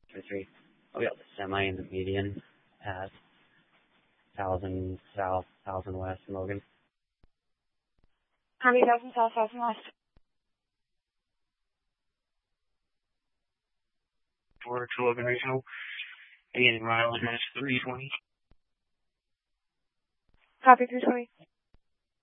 3. I'll be out the semi and the median at 1000 South, 1000 West, Logan. Harmony 1000 South, 1000 West. 4 to Logan Regional. Again, Rhode Island, 320. Copy 320.